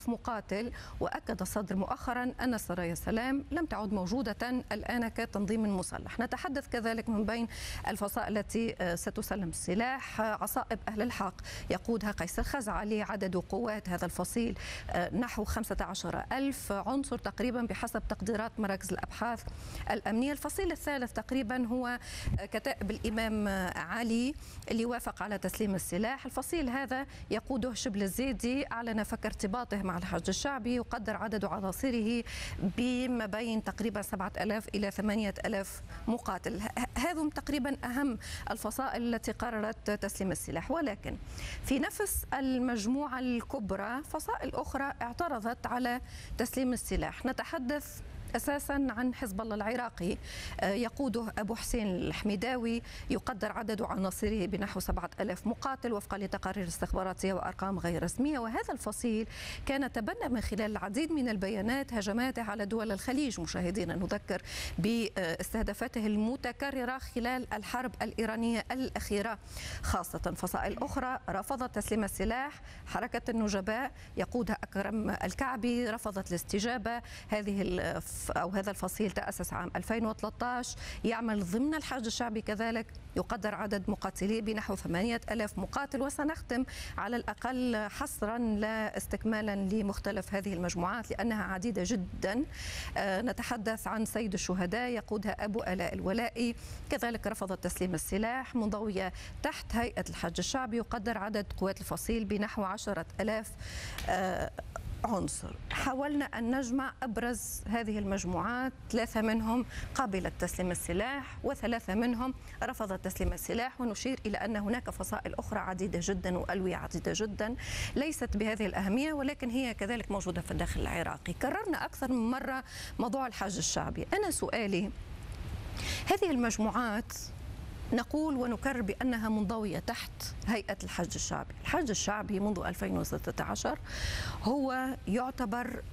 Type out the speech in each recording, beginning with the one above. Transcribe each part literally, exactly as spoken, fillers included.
مقاتل. وأكد الصدر مؤخرا أن سرايا السلام لم تعد موجودة الآن كتنظيم مسلح. نتحدث كذلك من بين الفصائل التي ستسلم السلاح عصائب أهل الحق يقودها قيس الخزعلي. عدد قوات هذا الفصيل نحو خمسة عشر ألف عنصر تقريبا بحسب تقديرات مراكز الأبحاث الأمنية. الفصيل الثالث تقريبا هو كتائب الإمام علي اللي وافق على تسليم السلاح. الفصيل هذا يقوده شبل الزيدي، أعلن فك ارتباطه مع الحشد الشعبي، يقدر عدد عناصره بما بين تقريبا سبعة آلاف إلى ثمانية آلاف مقاتل. هذم تقريبا أهم الفصائل التي قررت تسليم السلاح. ولكن في نفس المجموعة الكبرى فصائل أخرى اعترضت على تسليم السلاح. نتحدث أساسا عن حزب الله العراقي يقوده أبو حسين الحميداوي، يقدر عدد عناصره بنحو سبعة آلاف مقاتل وفقا لتقارير استخباراتية وأرقام غير رسمية. وهذا الفصيل كان تبنى من خلال العديد من البيانات هجماته على دول الخليج. مشاهدينا نذكر باستهدافاته المتكررة خلال الحرب الإيرانية الأخيرة خاصة. فصائل أخرى رفضت تسليم السلاح. حركة النجباء يقودها أكرم الكعبي رفضت الاستجابة. هذه أو هذا الفصيل تأسس عام ألفين وثلاثة عشر، يعمل ضمن الحشد الشعبي كذلك، يقدر عدد مقاتليه بنحو ثمانية آلاف مقاتل. وسنختم على الأقل حصرا لا استكمالا لمختلف هذه المجموعات لأنها عديدة جدا. نتحدث عن سيد الشهداء يقودها أبو آلاء الولائي، كذلك رفضت تسليم السلاح. منضوية تحت هيئة الحشد الشعبي، يقدر عدد قوات الفصيل بنحو عشرة آلاف عنصر. حاولنا أن نجمع أبرز هذه المجموعات، ثلاثة منهم قابلت تسليم السلاح وثلاثة منهم رفضت تسليم السلاح. ونشير إلى أن هناك فصائل أخرى عديدة جدا وألوية عديدة جدا ليست بهذه الأهمية ولكن هي كذلك موجودة في الداخل العراقي. كررنا أكثر من مرة موضوع الحشد الشعبي. أنا سؤالي، هذه المجموعات نقول ونكرر بأنها منضوية تحت هيئة الحشد الشعبي. الحشد الشعبي منذ ألفين وستة عشر هو يعتبر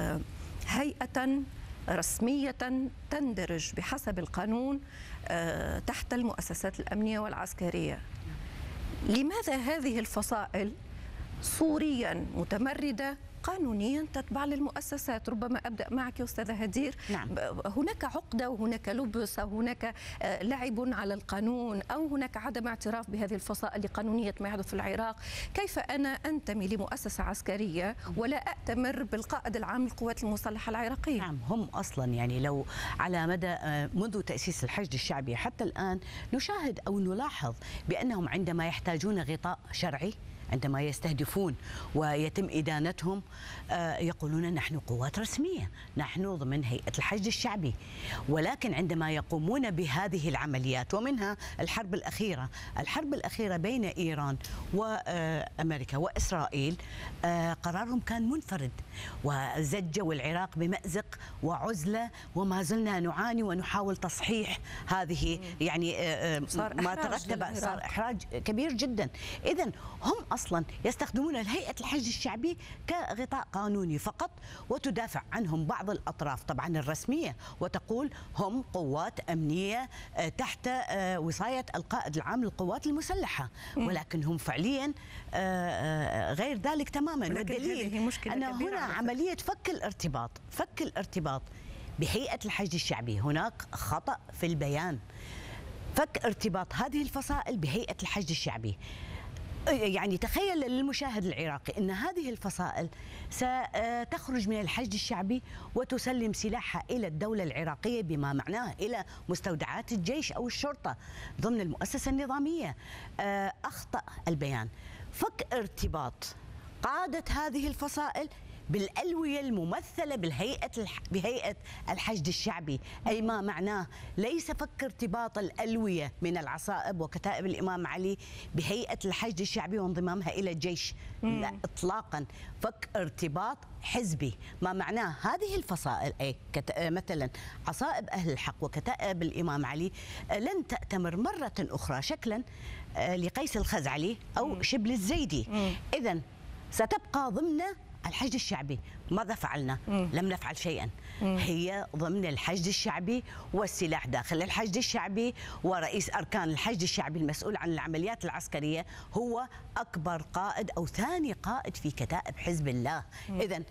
هيئة رسمية تندرج بحسب القانون تحت المؤسسات الأمنية والعسكرية. لماذا هذه الفصائل صوريا متمردة قانونيا تتبع للمؤسسات؟ ربما أبدأ معك يا أستاذة هدير. نعم. هناك عقدة وهناك لبس أو هناك لعب على القانون أو هناك عدم اعتراف بهذه الفصائل لقانونية ما يحدث في العراق. كيف أنا أنتمي لمؤسسة عسكرية ولا أأتمر بالقائد العام للقوات المسلحة العراقية؟ نعم، هم أصلا يعني لو على مدى منذ تأسيس الحشد الشعبي حتى الآن نشاهد أو نلاحظ بأنهم عندما يحتاجون غطاء شرعي، عندما يستهدفون ويتم إدانتهم يقولون نحن قوات رسمية، نحن ضمن هيئة الحشد الشعبي. ولكن عندما يقومون بهذه العمليات ومنها الحرب الأخيرة الحرب الأخيرة بين إيران وأمريكا وإسرائيل، قرارهم كان منفرد وزجوا العراق بمأزق وعزلة، وما زلنا نعاني ونحاول تصحيح هذه يعني ما ترتب، صار إحراج كبير جدا. إذن هم أصلا يستخدمون الهيئة الحشد الشعبي كغطاء قانوني فقط، وتدافع عنهم بعض الأطراف طبعا الرسمية وتقول هم قوات أمنية تحت وصاية القائد العام للقوات المسلحة، ولكن هم فعليا غير ذلك تماما. والدليل أن هنا عملية فك الارتباط فك الارتباط بهيئة الحشد الشعبي. هناك خطأ في البيان. فك ارتباط هذه الفصائل بهيئة الحشد الشعبي، يعني تخيل للمشاهد العراقي أن هذه الفصائل ستخرج من الحشد الشعبي وتسلم سلاحها إلى الدولة العراقية بما معناه إلى مستودعات الجيش أو الشرطة ضمن المؤسسة النظامية. أخطأ البيان. فك ارتباط قادة هذه الفصائل بالألوية الممثلة بالهيئة الح... بهيئة الحشد الشعبي، أي ما معناه ليس فك ارتباط الألوية من العصائب وكتائب الإمام علي بهيئة الحشد الشعبي وانضمامها إلى الجيش، لا إطلاقا. فك ارتباط حزبي، ما معناه هذه الفصائل أي كت... مثلا عصائب أهل الحق وكتائب الإمام علي لن تأتمر مرة أخرى شكلا لقيس الخزعلي أو شبل الزيدي. إذن ستبقى ضمن الحشد الشعبي. ماذا فعلنا؟ مم. لم نفعل شيئا. مم. هي ضمن الحشد الشعبي والسلاح داخل الحشد الشعبي، ورئيس أركان الحشد الشعبي المسؤول عن العمليات العسكرية هو أكبر قائد أو ثاني قائد في كتائب حزب الله. إذن